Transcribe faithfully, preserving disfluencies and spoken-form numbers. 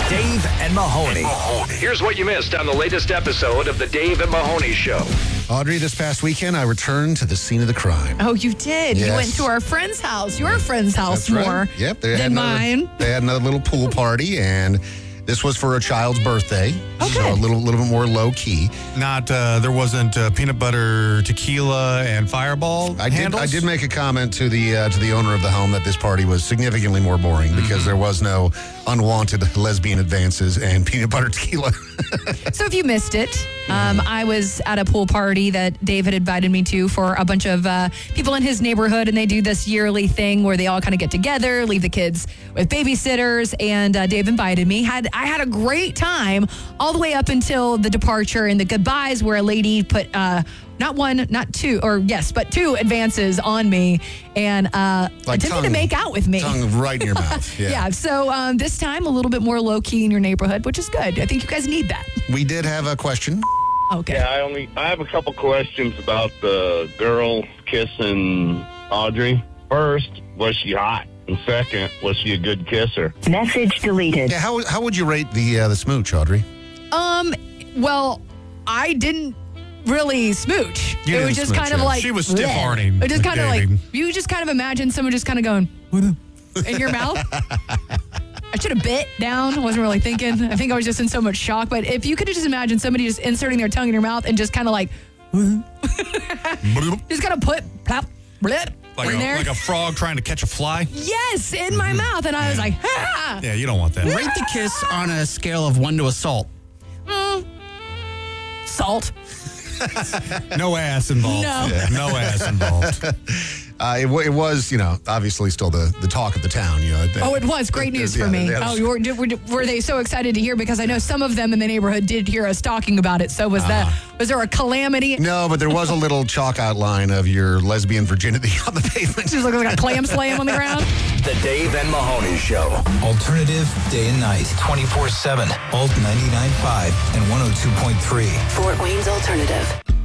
Dave and Mahoney. Here's what you missed on the latest episode of the Dave and Mahoney Show. Audrey, this past weekend, I returned to the scene of the crime. Oh, you did. Yes. You went to our friend's house, your friend's house That's more right. Yep, they had than another, mine. They had another little pool party, and this was for a child's birthday. Okay. So a little, little bit more low key. Not, uh, there wasn't uh, peanut butter tequila and Fireball I did, handles? I did make a comment to the uh, to the owner of the home that this party was significantly more boring because there was no unwanted lesbian advances and peanut butter tequila. So if you missed it, um, I was at a pool party that Dave had invited me to for a bunch of uh, people in his neighborhood, and they do this yearly thing where they all kind of get together, leave the kids with babysitters, and uh, Dave invited me. Had I had a great time all the way up until the departure and the goodbyes, where a lady put uh, not one, not two, or yes, but two advances on me and uh, Like attempted to tongue- make out with me. Tongue right in your mouth. Yeah. Yeah, so um, this time a little bit more low key in your neighborhood, which is good. I think you guys need that. We did have a question. Okay. Yeah, I only I have a couple questions about the girl kissing Audrey. First, was she hot? And second, was she a good kisser? Message deleted. Yeah, how how would you rate the uh, the smooch, Audrey? Um, well, I didn't really smooch. You it didn't was just smooch, kind of yeah. like She was bleh. stiff-arming It just kind of like Davey. you just kind of imagine someone just kind of going in your mouth. I should have bit down. I wasn't really thinking. I think I was just in so much shock. But if you could have just imagined somebody just inserting their tongue in your mouth and just kind of like just kind of put plop, blip like, in a, there. like a frog trying to catch a fly? Yes, in my mouth, and I was like, ha! Yeah, you don't want that. Rate the kiss on a scale of one to a salt. Salt. No ass involved. No. Yeah, no ass involved. Uh, it, wa- it was, you know, obviously still the, the talk of the town. You know. Oh, it was great news for Yeah, me. yeah. Oh, were, were, were they so excited to hear? Because I know some of them in the neighborhood did hear us talking about it. So was that was there a calamity? No, but there was a little chalk outline of your lesbian virginity on the pavement. Just looking like a clam slam on the ground. The Dave and Mahoney Show. Alternative day and night, twenty-four seven. Alt ninety-nine point five and one oh two point three. Fort Wayne's Alternative.